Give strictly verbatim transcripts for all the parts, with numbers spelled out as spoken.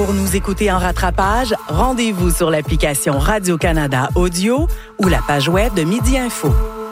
Pour nous écouter en rattrapage, rendez-vous sur l'application Radio-Canada Audio ou la page web de Midi Info.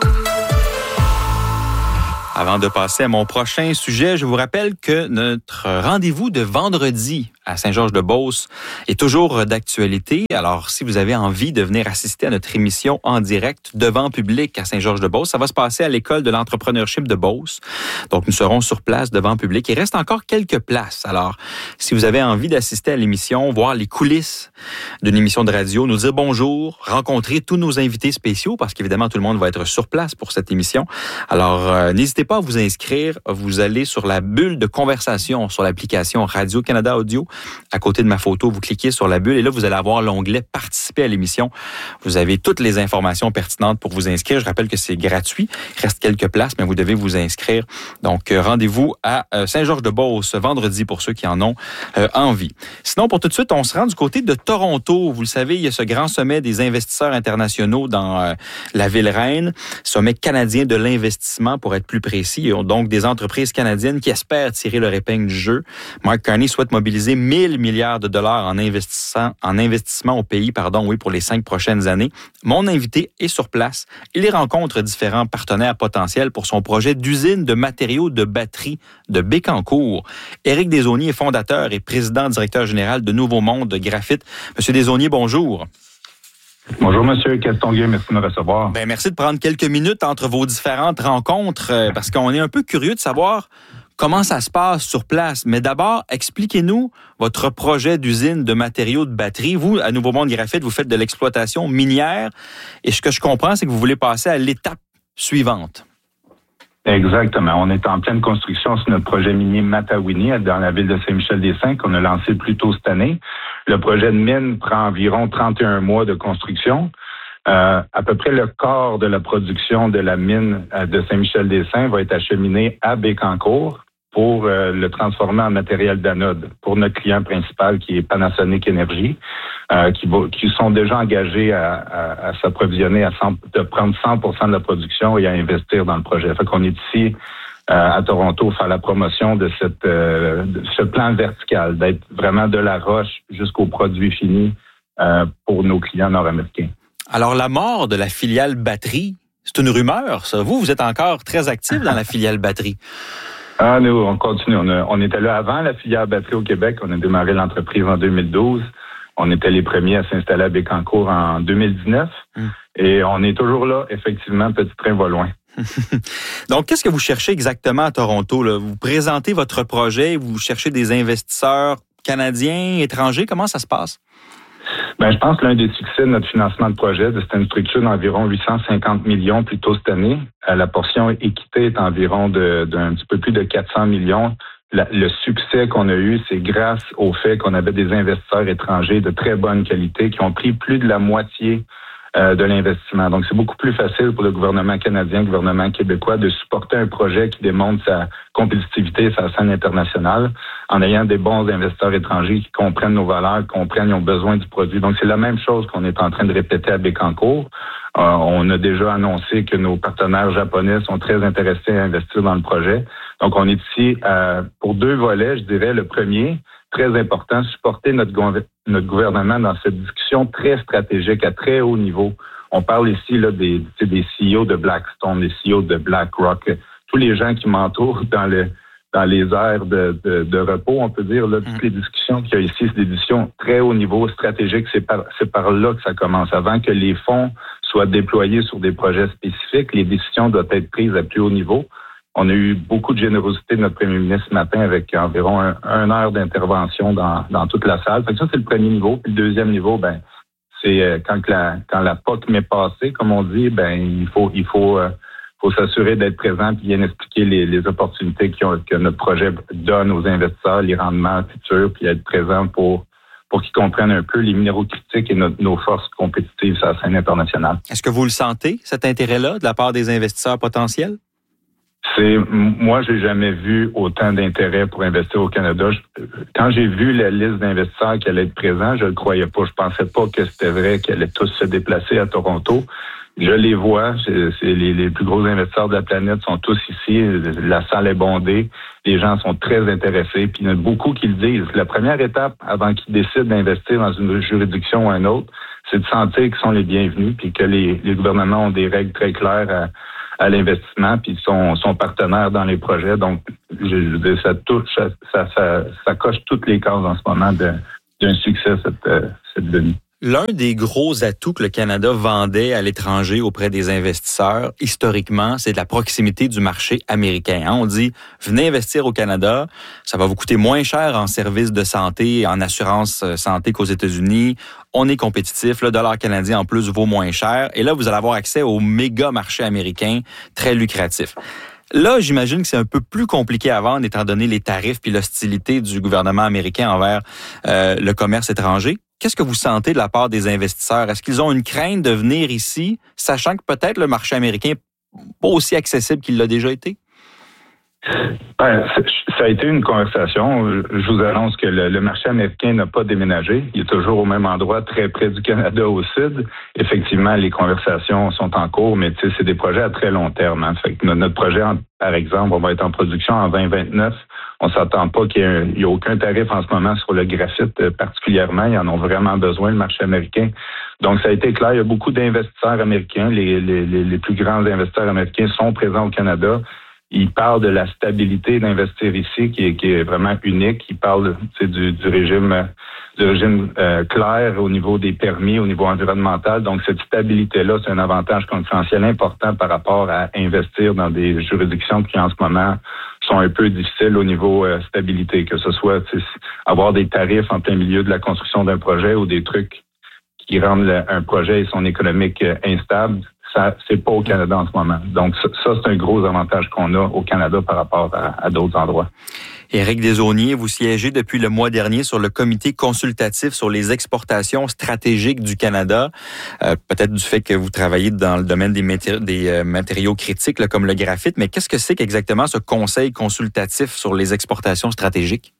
Avant de passer à mon prochain sujet, je vous rappelle que notre rendez-vous de vendredi à Saint-Georges-de-Beauce est toujours d'actualité. Alors, si vous avez envie de venir assister à notre émission en direct devant public à Saint-Georges-de-Beauce, ça va se passer à l'École de l'entrepreneurship de Beauce. Donc, nous serons sur place devant public. Il reste encore quelques places. Alors, si vous avez envie d'assister à l'émission, voir les coulisses d'une émission de radio, nous dire bonjour, rencontrer tous nos invités spéciaux, parce qu'évidemment, tout le monde va être sur place pour cette émission. Alors, euh, n'hésitez pas à vous inscrire. Vous allez sur la bulle de conversation sur l'application Radio-Canada Audio. À côté de ma photo, vous cliquez sur la bulle et là, vous allez avoir l'onglet « Participer à l'émission ». Vous avez toutes les informations pertinentes pour vous inscrire. Je rappelle que c'est gratuit. Il reste quelques places, mais vous devez vous inscrire. Donc, rendez-vous à Saint-Georges-de-Beauce vendredi pour ceux qui en ont euh, envie. Sinon, pour tout de suite, on se rend du côté de Toronto. Vous le savez, il y a ce grand sommet des investisseurs internationaux dans euh, la ville reine, sommet canadien de l'investissement pour être plus précis. Il y a donc des entreprises canadiennes qui espèrent tirer leur épingle du jeu. Mark Carney souhaite mobiliser mille milliards de dollars en investissant, en investissement au pays, pardon, oui, pour les cinq prochaines années. Mon invité est sur place. Il y rencontre différents partenaires potentiels pour son projet d'usine de matériaux de batterie de Bécancour. Éric Desaulniers est fondateur et président directeur général de Nouveau Monde Graphite. Monsieur Desaulniers, bonjour. Bonjour, Monsieur Castonguay, merci de me recevoir. Ben, merci de prendre quelques minutes entre vos différentes rencontres, euh, parce qu'on est un peu curieux de savoir comment ça se passe sur place. Mais d'abord, expliquez-nous votre projet d'usine de matériaux de batterie. Vous, à Nouveau Monde Graphite, vous faites de l'exploitation minière. Et ce que je comprends, c'est que vous voulez passer à l'étape suivante. Exactement. On est en pleine construction sur notre projet minier Matawini dans la ville de Saint-Michel-des-Saints qu'on a lancé plus tôt cette année. Le projet de mine prend environ trente et un mois de construction. Euh, à peu près le quart de la production de la mine de Saint-Michel-des-Saints va être acheminé à Bécancour pour euh, le transformer en matériel d'anode pour notre client principal qui est Panasonic Energy, euh, qui, va, qui sont déjà engagés à, à, à s'approvisionner, à cent, de prendre cent pour cent de la production et à investir dans le projet. Fait qu'on est ici euh, à Toronto faire la promotion de, cette, euh, de ce plan vertical, d'être vraiment de la roche jusqu'au produit fini euh, pour nos clients nord-américains. Alors, la mort de la filiale batterie, c'est une rumeur, ça. Vous, vous êtes encore très actif dans la filiale batterie. Ah, nous, on continue. On, a, on était là avant la filière batterie au Québec. On a démarré l'entreprise en deux mille douze. On était les premiers à s'installer à Bécancour en deux mille dix-neuf. Hum. Et on est toujours là. Effectivement, petit train va loin. Donc, qu'est-ce que vous cherchez exactement à Toronto, là? Vous présentez votre projet, vous cherchez des investisseurs canadiens, étrangers. Comment ça se passe? Ben, je pense que l'un des succès de notre financement de projet, c'était une structure d'environ huit cent cinquante millions plus tôt cette année. La portion équité est environ de, d'un petit peu plus de quatre cents millions. La, le succès qu'on a eu, c'est grâce au fait qu'on avait des investisseurs étrangers de très bonne qualité qui ont pris plus de la moitié euh, de l'investissement. Donc, c'est beaucoup plus facile pour le gouvernement canadien, le gouvernement québécois de supporter un projet qui démontre sa compétitivité et sa scène internationale en ayant des bons investisseurs étrangers qui comprennent nos valeurs, comprennent, ils ont besoin du produit. Donc, c'est la même chose qu'on est en train de répéter à Bécancour. Euh, on a déjà annoncé que nos partenaires japonais sont très intéressés à investir dans le projet. Donc, on est ici euh, pour deux volets, je dirais. Le premier, très important, supporter notre, go- notre gouvernement dans cette discussion très stratégique à très haut niveau. On parle ici là, des, des C E O de Blackstone, des C E O de BlackRock, tous les gens qui m'entourent dans le dans les aires de, de, de repos, on peut dire, là, toutes les discussions qu'il y a ici, c'est des discussions très haut niveau, stratégiques. C'est par, c'est par là que ça commence. Avant que les fonds soient déployés sur des projets spécifiques, les décisions doivent être prises à plus haut niveau. On a eu beaucoup de générosité de notre premier ministre ce matin avec environ un, un heure d'intervention dans, dans toute la salle. Fait que ça, c'est le premier niveau. Puis le deuxième niveau, ben, c'est euh, quand la, quand la P O C m'est passée, comme on dit, ben, il faut, il faut, euh, faut s'assurer d'être présent et bien expliquer les, les opportunités qui ont, que notre projet donne aux investisseurs, les rendements futurs, puis être présent pour, pour qu'ils comprennent un peu les minéraux critiques et notre, nos forces compétitives sur la scène internationale. Est-ce que vous le sentez, cet intérêt-là, de la part des investisseurs potentiels? C'est, moi, j'ai jamais vu autant d'intérêt pour investir au Canada. Je, quand j'ai vu la liste d'investisseurs qui allaient être présents, je le croyais pas. Je pensais pas que c'était vrai qu'ils allaient tous se déplacer à Toronto. je les vois, c'est, c'est les, les plus gros investisseurs de la planète sont tous ici. La salle est bondée. Les gens sont très intéressés. Puis il y en a beaucoup qui le disent. La première étape avant qu'ils décident d'investir dans une juridiction ou un autre, c'est de sentir qu'ils sont les bienvenus puis que les, les gouvernements ont des règles très claires à, à l'investissement puis sont, sont partenaires dans les projets. Donc, je, je veux dire, ça touche, ça, ça, ça, ça coche toutes les cases en ce moment de, d'un succès, cette, cette venue. L'un des gros atouts que le Canada vendait à l'étranger auprès des investisseurs, historiquement, c'est de la proximité du marché américain. On dit, venez investir au Canada, ça va vous coûter moins cher en services de santé, en assurance santé qu'aux États-Unis. On est compétitif, le dollar canadien en plus vaut moins cher. Et là, vous allez avoir accès au méga marché américain très lucratif. Là, j'imagine que c'est un peu plus compliqué à vendre étant donné les tarifs puis l'hostilité du gouvernement américain envers euh, le commerce étranger. Qu'est-ce que vous sentez de la part des investisseurs? Est-ce qu'ils ont une crainte de venir ici, sachant que peut-être le marché américain n'est pas aussi accessible qu'il l'a déjà été? Ben, ça a été une conversation. Je vous annonce que le, le marché américain n'a pas déménagé. Il est toujours au même endroit, très près du Canada au sud. Effectivement, les conversations sont en cours, mais c'est des projets à très long terme. Hein. Fait que notre projet, par exemple, on va être en production en vingt vingt-neuf. On ne s'attend pas qu'il y ait, un, il y ait aucun tarif en ce moment sur le graphite particulièrement. Ils en ont vraiment besoin, le marché américain. Donc, ça a été clair. Il y a beaucoup d'investisseurs américains. Les, les, les plus grands investisseurs américains sont présents au Canada. Ils parlent de la stabilité d'investir ici, qui est, qui est vraiment unique. Ils parlent du, du régime, du régime euh, clair au niveau des permis, au niveau environnemental. Donc, cette stabilité-là, c'est un avantage concurrentiel important par rapport à investir dans des juridictions qui, en ce moment, sont un peu difficiles au niveau euh, stabilité, que ce soit avoir des tarifs en plein milieu de la construction d'un projet ou des trucs qui rendent le, un projet et son économique euh, instable. Ça, c'est pas au Canada en ce moment. Donc, ça, ça c'est un gros avantage qu'on a au Canada par rapport à, à d'autres endroits. Éric Desaulniers, vous siégez depuis le mois dernier sur le comité consultatif sur les exportations stratégiques du Canada. Euh, peut-être du fait que vous travaillez dans le domaine des, matéri- des euh, matériaux critiques, là, comme le graphite. Mais qu'est-ce que c'est qu'exactement ce conseil consultatif sur les exportations stratégiques?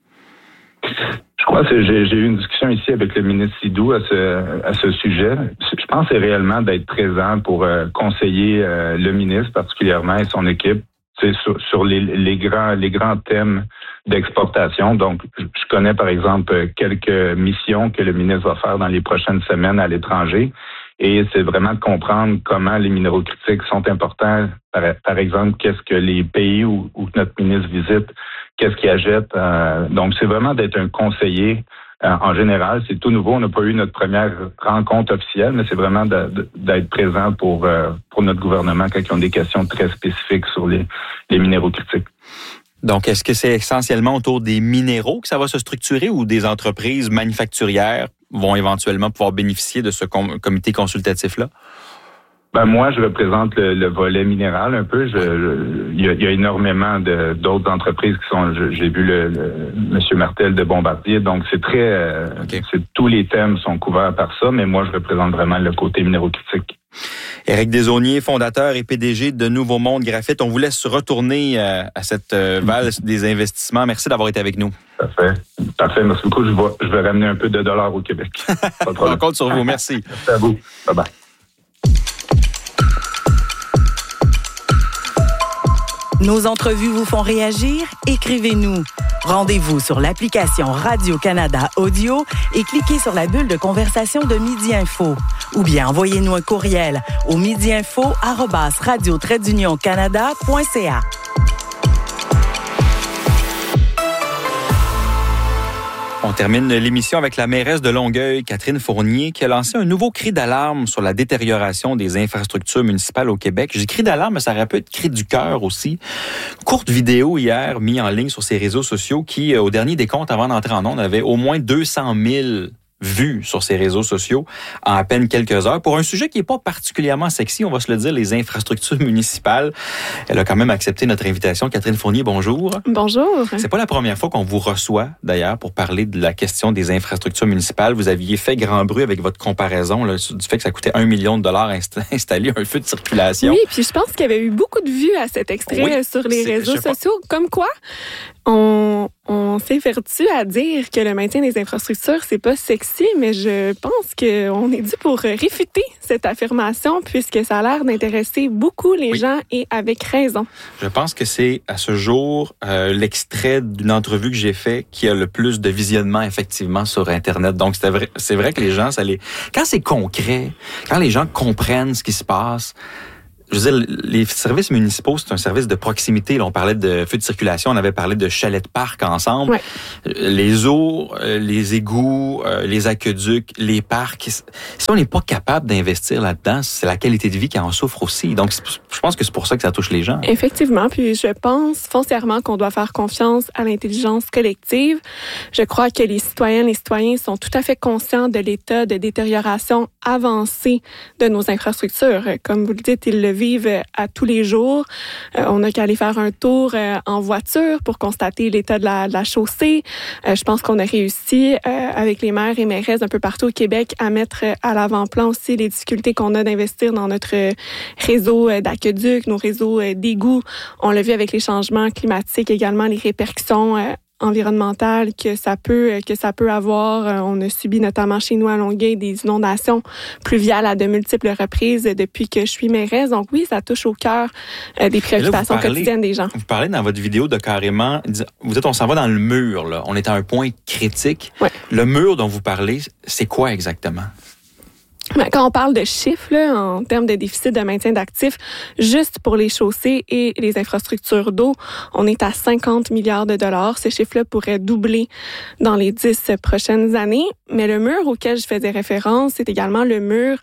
Je crois que j'ai, j'ai eu une discussion ici avec le ministre Sidou à ce, à ce sujet. Je pense que c'est réellement d'être présent pour euh, conseiller euh, le ministre particulièrement et son équipe sur, sur les, les grands les grands thèmes d'exportation. Donc, je connais par exemple quelques missions que le ministre va faire dans les prochaines semaines à l'étranger. Et c'est vraiment de comprendre comment les minéraux critiques sont importants. Par, par exemple, qu'est-ce que les pays où, où notre ministre visite, qu'est-ce qu'ils achètent. Euh, donc, c'est vraiment d'être un conseiller euh, en général. C'est tout nouveau. On n'a pas eu notre première rencontre officielle, mais c'est vraiment de, de, d'être présent pour, euh, pour notre gouvernement quand ils ont des questions très spécifiques sur les, les minéraux critiques. Donc, est-ce que c'est essentiellement autour des minéraux que ça va se structurer ou des entreprises manufacturières vont éventuellement pouvoir bénéficier de ce com- comité consultatif-là? Ben moi, je représente le, le volet minéral un peu. Je, je, il, y a, il y a énormément de, d'autres entreprises qui sont. Je, j'ai vu le, le Monsieur Martel de Bombardier, donc c'est très. Euh, okay. c'est, tous les thèmes sont couverts par ça, mais moi, je représente vraiment le côté minéraux-critique. Éric Desaulniers, fondateur et P D G de Nouveau Monde Graphite. On vous laisse retourner euh, à cette euh, valse des investissements. Merci d'avoir été avec nous. Parfait. Parfait. Merci beaucoup. Je vais, je vais ramener un peu de dollars au Québec. On compte sur vous. Merci. Merci à vous. Bye bye. Nos entrevues vous font réagir? Écrivez-nous. Rendez-vous sur l'application Radio-Canada Audio et cliquez sur la bulle de conversation de Midi Info. Ou bien envoyez-nous un courriel au midiinfo arobase radio trait d'union canada point c a. On termine l'émission avec la mairesse de Longueuil, Catherine Fournier, qui a lancé un nouveau cri d'alarme sur la détérioration des infrastructures municipales au Québec. Je dis cri d'alarme, mais ça aurait pu être cri du cœur aussi. Courte vidéo hier, mise en ligne sur ses réseaux sociaux, qui, au dernier décompte, avant d'entrer en ondes, avait au moins deux cent mille vues sur ses réseaux sociaux en à peine quelques heures. Pour un sujet qui n'est pas particulièrement sexy, on va se le dire, les infrastructures municipales. Elle a quand même accepté notre invitation. Catherine Fournier, bonjour. Bonjour. C'est pas la première fois qu'on vous reçoit, d'ailleurs, pour parler de la question des infrastructures municipales. Vous aviez fait grand bruit avec votre comparaison là, du fait que ça coûtait un million de dollars inst- installer un feu de circulation. Oui, puis je pense qu'il y avait eu beaucoup de vues à cet extrait oui, sur les réseaux sociaux. Pas. Comme quoi, On, on s'évertue à dire que le maintien des infrastructures, c'est pas sexy, mais je pense qu'on est dû pour réfuter cette affirmation puisque ça a l'air d'intéresser beaucoup les oui. gens et avec raison. Je pense que c'est à ce jour euh, l'extrait d'une entrevue que j'ai fait qui a le plus de visionnement effectivement sur Internet. Donc c'est vrai, c'est vrai que les gens, ça les... quand c'est concret, quand les gens comprennent ce qui se passe, je veux dire, les services municipaux, c'est un service de proximité. Là, on parlait de feux de circulation, on avait parlé de chalets de parc ensemble. Ouais. Les eaux, les égouts, les aqueducs, les parcs. Si on n'est pas capable d'investir là-dedans, c'est la qualité de vie qui en souffre aussi. Donc, je pense que c'est pour ça que ça touche les gens. Effectivement. Puis, je pense foncièrement qu'on doit faire confiance à l'intelligence collective. Je crois que les citoyennes et les citoyens sont tout à fait conscients de l'état de détérioration avancée de nos infrastructures. Comme vous le dites, ils le vivent à tous les jours. Euh, on n'a qu'à aller faire un tour euh, en voiture pour constater l'état de la, de la chaussée. Euh, je pense qu'on a réussi, euh, avec les maires et mairesses d'un peu partout au Québec, à mettre à l'avant-plan aussi les difficultés qu'on a d'investir dans notre réseau d'aqueducs, nos réseaux d'égouts. On l'a vu avec les changements climatiques également, les répercussions euh, environnementales que ça peut que ça peut avoir. On a subi notamment chez nous à Longueuil des inondations pluviales à de multiples reprises depuis que je suis mairesse. Donc oui, ça touche au cœur des préoccupations là, parlez, quotidiennes des gens. Vous parlez dans votre vidéo de carrément, vous dites on s'en va dans le mur, là. On est à un point critique. Ouais. Le mur dont vous parlez, c'est quoi exactement? Quand on parle de chiffres, là, en termes de déficit de maintien d'actifs, juste pour les chaussées et les infrastructures d'eau, on est à cinquante milliards de dollars. Ce chiffre-là pourrait doubler dans les dix prochaines années. Mais le mur auquel je faisais référence, c'est également le mur,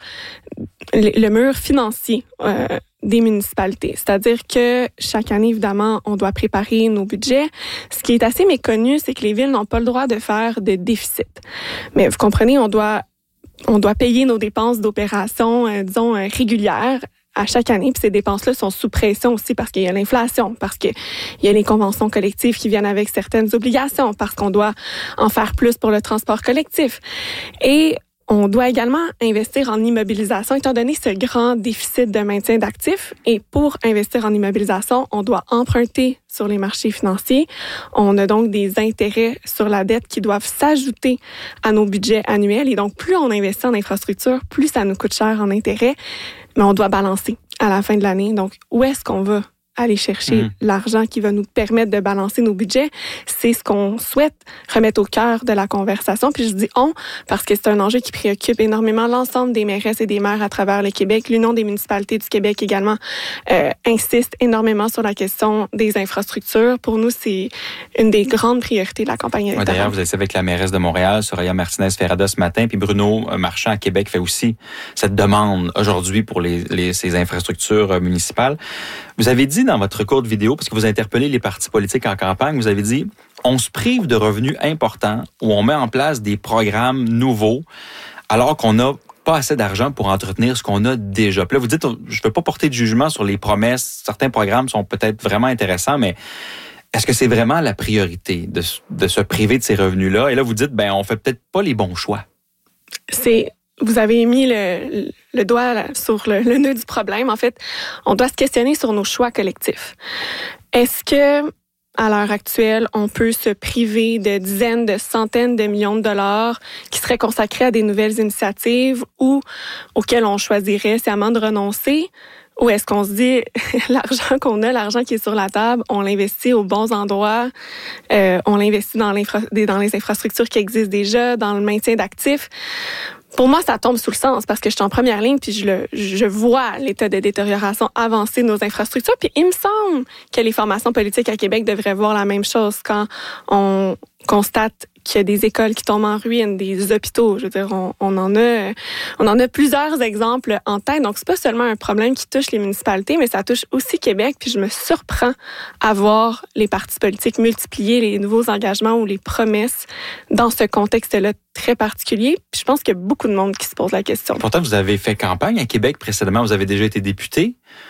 le mur financier euh, des municipalités. C'est-à-dire que chaque année, évidemment, on doit préparer nos budgets. Ce qui est assez méconnu, c'est que les villes n'ont pas le droit de faire de déficit. Mais vous comprenez, on doit On doit payer nos dépenses d'opérations, euh, disons, euh, régulières à chaque année. Puis ces dépenses-là sont sous pression aussi parce qu'il y a l'inflation, parce qu'il y a les conventions collectives qui viennent avec certaines obligations, parce qu'on doit en faire plus pour le transport collectif. Et on doit également investir en immobilisation, étant donné ce grand déficit de maintien d'actifs. Et pour investir en immobilisation, on doit emprunter sur les marchés financiers. On a donc des intérêts sur la dette qui doivent s'ajouter à nos budgets annuels. Et donc, plus on investit en infrastructure, plus ça nous coûte cher en intérêts. Mais on doit balancer à la fin de l'année. Donc, où est-ce qu'on va aller chercher mmh. l'argent qui va nous permettre de balancer nos budgets? C'est ce qu'on souhaite remettre au cœur de la conversation. Puis je dis « on » parce que c'est un enjeu qui préoccupe énormément l'ensemble des mairesses et des maires à travers le Québec. L'Union des municipalités du Québec également euh, insiste énormément sur la question des infrastructures. Pour nous, c'est une des grandes priorités de la campagne électorale. Ouais, d'ailleurs, vous êtes avec la mairesse de Montréal, Soraya Martinez-Ferrada, ce matin, puis Bruno Marchand à Québec fait aussi cette demande aujourd'hui pour les, les, ces infrastructures municipales. Vous avez dit dans votre courte vidéo, parce que vous interpellez les partis politiques en campagne, vous avez dit « On se prive de revenus importants où on met en place des programmes nouveaux alors qu'on n'a pas assez d'argent pour entretenir ce qu'on a déjà. » Puis là, vous dites « Je ne veux pas porter de jugement sur les promesses. Certains programmes sont peut-être vraiment intéressants, mais est-ce que c'est vraiment la priorité de, de se priver de ces revenus-là? » Et là, vous dites « Ben, on fait peut-être pas les bons choix. » C'est... Vous avez mis le, le doigt sur le, le nœud du problème. En fait, on doit se questionner sur nos choix collectifs. Est-ce que, à l'heure actuelle, on peut se priver de dizaines, de centaines de millions de dollars qui seraient consacrés à des nouvelles initiatives ou auxquelles on choisirait sciemment de renoncer? Ou est-ce qu'on se dit, l'argent qu'on a, l'argent qui est sur la table, on l'investit aux bons endroits, euh, on l'investit dans, l'infra- dans les infrastructures qui existent déjà, dans le maintien d'actifs? Pour moi, ça tombe sous le sens parce que je suis en première ligne puis je, le, je vois l'état de détérioration avancé de nos infrastructures. Puis il me semble que les formations politiques à Québec devraient voir la même chose quand on constate qu'il y a des écoles qui tombent en ruine, des hôpitaux. Je veux dire, on, on en a, on en a plusieurs exemples en tête. Donc, c'est pas seulement un problème qui touche les municipalités, mais ça touche aussi Québec. Puis, je me surprends à voir les partis politiques multiplier les nouveaux engagements ou les promesses dans ce contexte-là très particulier. Puis, je pense qu'il y a beaucoup de monde qui se pose la question. Pourtant, vous avez fait campagne à Québec précédemment. Vous avez déjà été député.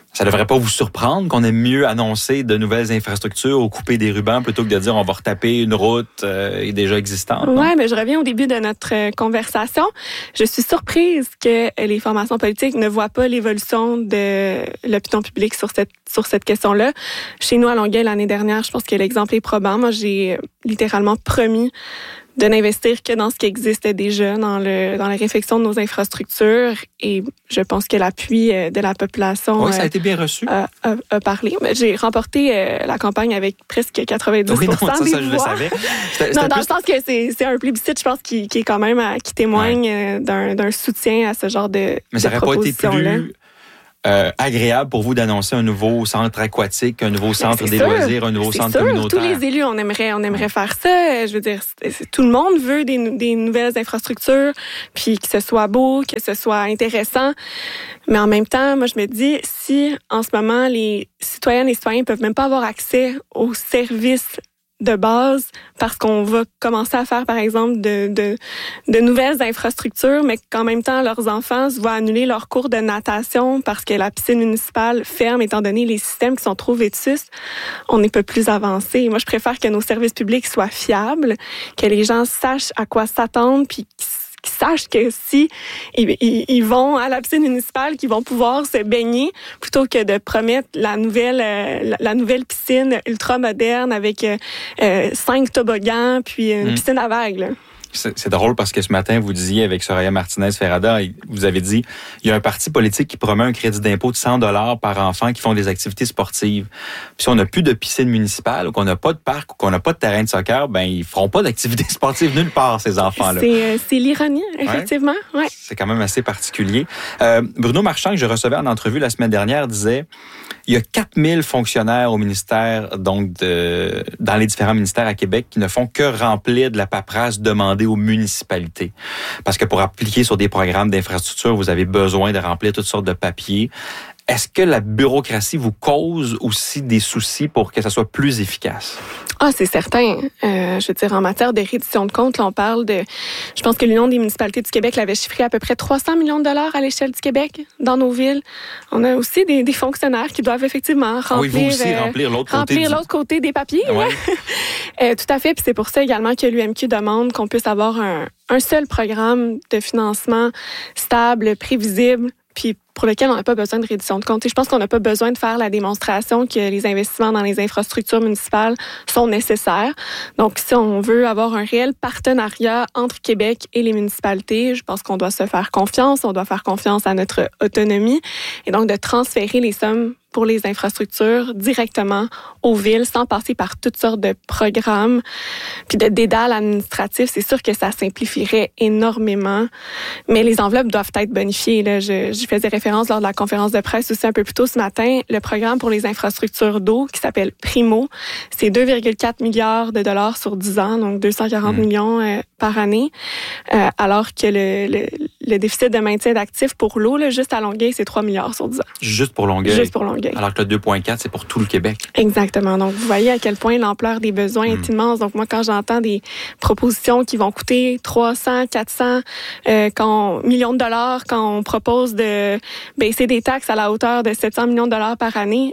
Ça devrait pas vous surprendre qu'on aime mieux annoncer de nouvelles infrastructures ou couper des rubans plutôt que de dire on va retaper une route euh, déjà existante. Oui, mais je reviens au début de notre euh, conversation. Je suis surprise que les formations politiques ne voient pas l'évolution de l'opinion publique sur cette sur cette question-là. Chez nous, à Longueuil, l'année dernière, je pense que l'exemple est probant. Moi, j'ai littéralement promis de n'investir que dans ce qui existe déjà, dans le dans la réfection de nos infrastructures. Et je pense que l'appui de la population oui, ça a été bien reçu. A, a, a parlé. J'ai remporté euh, la campagne avec presque quatre-vingt-dix pour cent oui, non, ça, des ça, voix. Je le savais. C'était, non, c'était dans plus... le sens que c'est, c'est un plébiscite, je pense, qui, qui est quand même à, qui témoigne ouais. d'un, d'un soutien à ce genre de Mais ça n'aurait pas été plus... Euh, agréable pour vous d'annoncer un nouveau centre aquatique, un nouveau centre des sûr, loisirs, un nouveau centre sûr. communautaire? Tous les élus, on aimerait, on aimerait faire ça. Je veux dire, c'est, c'est, tout le monde veut des, des nouvelles infrastructures, puis que ce soit beau, que ce soit intéressant. Mais en même temps, moi, je me dis, si en ce moment, les citoyennes et citoyens peuvent même pas avoir accès aux services de base parce qu'on va commencer à faire, par exemple, de, de, de nouvelles infrastructures, mais qu'en même temps, leurs enfants se voient annuler leurs cours de natation parce que la piscine municipale ferme, étant donné les systèmes qui sont trop vétustes, on n'est pas plus avancé. Moi, je préfère que nos services publics soient fiables, que les gens sachent à quoi s'attendre, puis qu'ils sachent que si ils, ils, ils vont à la piscine municipale, qu'ils vont pouvoir se baigner, plutôt que de promettre la nouvelle euh, la, la nouvelle piscine ultra moderne avec euh, euh, cinq toboggans puis une mmh. piscine à vagues. Là. C'est, c'est drôle parce que ce matin, vous disiez avec Soraya Martinez-Ferrada, vous avez dit, il y a un parti politique qui promet un crédit d'impôt de cent dollars par enfant qui font des activités sportives. Puis si on n'a plus de piscine municipale ou qu'on n'a pas de parc ou qu'on n'a pas de terrain de soccer, ben ils feront pas d'activités sportives nulle part, ces enfants-là. C'est, euh, c'est l'ironie, effectivement. Ouais. Ouais. C'est quand même assez particulier. Euh, Bruno Marchand, que je recevais en entrevue la semaine dernière, disait, il y a quatre mille fonctionnaires au ministère, donc de, dans les différents ministères à Québec, qui ne font que remplir de la paperasse demandée aux municipalités. Parce que pour appliquer sur des programmes d'infrastructure, vous avez besoin de remplir toutes sortes de papiers. Est-ce que la bureaucratie vous cause aussi des soucis pour que ça soit plus efficace? Ah, c'est certain. Euh, je veux dire, en matière de reddition de comptes, là, on parle de... Je pense que l'Union des municipalités du Québec l'avait chiffré à peu près trois cents millions de dollars à l'échelle du Québec dans nos villes. On a aussi des, des fonctionnaires qui doivent effectivement remplir... Ah oui, vous aussi, euh, remplir l'autre remplir côté l'autre du... côté des papiers. Ouais. euh, tout à fait. Puis c'est pour ça également que l'U M Q demande qu'on puisse avoir un, un seul programme de financement stable, prévisible, puis pour lequel on n'a pas besoin de reddition de comptes. Et je pense qu'on n'a pas besoin de faire la démonstration que les investissements dans les infrastructures municipales sont nécessaires. Donc, si on veut avoir un réel partenariat entre Québec et les municipalités, je pense qu'on doit se faire confiance, on doit faire confiance à notre autonomie et donc de transférer les sommes pour les infrastructures directement aux villes sans passer par toutes sortes de programmes puis de dédales administratifs. C'est sûr que ça simplifierait énormément, mais les enveloppes doivent être bonifiées. Là. Je, je faisais référence lors de la conférence de presse aussi un peu plus tôt ce matin. Le programme pour les infrastructures d'eau qui s'appelle Primo, c'est deux virgule quatre milliards de dollars sur dix ans, donc deux cent quarante mmh. millions euh, par année, euh, alors que le, le, le déficit de maintien d'actifs pour l'eau, là, juste à Longueuil, c'est trois milliards sur dix ans. Juste pour Longueuil? Juste pour Longueuil. Alors que le deux virgule quatre, c'est pour tout le Québec. Exactement. Donc, vous voyez à quel point l'ampleur des besoins mmh. est immense. Donc, moi, quand j'entends des propositions qui vont coûter trois cents, quatre cents euh, quand, millions de dollars, quand on propose de baisser des taxes à la hauteur de sept cents millions de dollars par année,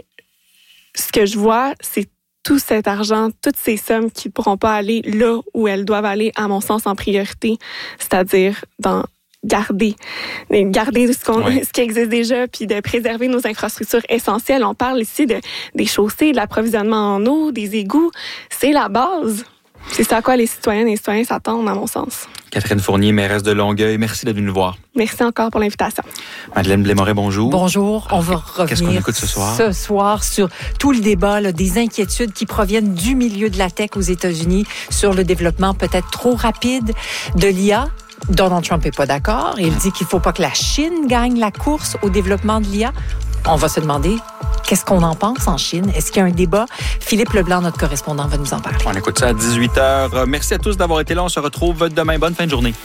ce que je vois, c'est tout cet argent, toutes ces sommes qui ne pourront pas aller là où elles doivent aller, à mon sens, en priorité, c'est-à-dire dans garder, garder ce, qu'on, oui. ce qui existe déjà, puis de préserver nos infrastructures essentielles. On parle ici de, des chaussées, de l'approvisionnement en eau, des égouts. C'est la base. C'est ça à quoi les citoyennes et les citoyens s'attendent, à mon sens. Catherine Fournier, mairesse de Longueuil, merci d'être venue nous voir. Merci encore pour l'invitation. Madeleine Blais-Moret, bonjour. Bonjour. On va revenir Qu'est-ce qu'on écoute ce soir? Ce soir sur tout le débat, là, des inquiétudes qui proviennent du milieu de la tech aux États-Unis sur le développement peut-être trop rapide de l'I A. Donald Trump n'est pas d'accord. Il dit qu'il ne faut pas que la Chine gagne la course au développement de l'I A. On va se demander, qu'est-ce qu'on en pense en Chine? Est-ce qu'il y a un débat? Philippe Leblanc, notre correspondant, va nous en parler. On écoute ça à dix-huit heures. Merci à tous d'avoir été là. On se retrouve demain. Bonne fin de journée.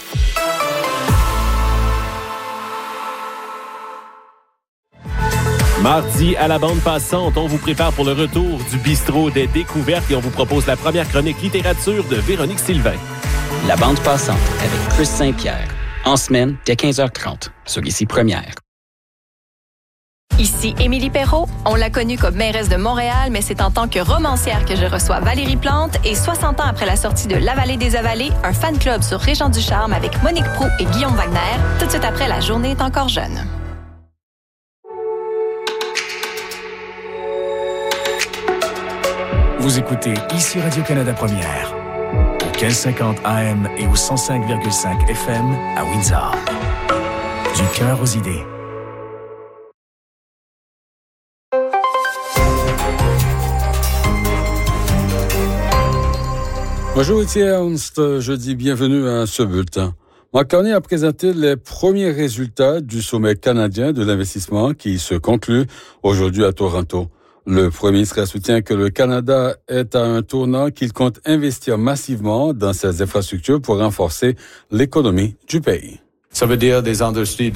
Mardi, à la bande passante, on vous prépare pour le retour du bistrot des découvertes et on vous propose la première chronique littérature de Véronique Sylvain. La bande passante avec Chris Saint-Pierre. En semaine, dès quinze heures trente, sur Ici Première. Ici Émilie Perrault. On l'a connue comme mairesse de Montréal, mais c'est en tant que romancière que je reçois Valérie Plante. Et soixante ans après la sortie de La Vallée des Avalées, un fan club sur Régent du Charme avec Monique Proulx et Guillaume Wagner. Tout de suite après, La journée est encore jeune. Vous écoutez ici Radio-Canada Première, au quinze cinquante A M et au cent cinq virgule cinq F M à Windsor. Du cœur aux idées. Bonjour, ici Ernst. Je dis bienvenue à ce bulletin. Mark Carney a présenté les premiers résultats du sommet canadien de l'investissement qui se conclut aujourd'hui à Toronto. Le premier ministre soutient que le Canada est à un tournant qu'il compte investir massivement dans ses infrastructures pour renforcer l'économie du pays. Ça veut dire des industries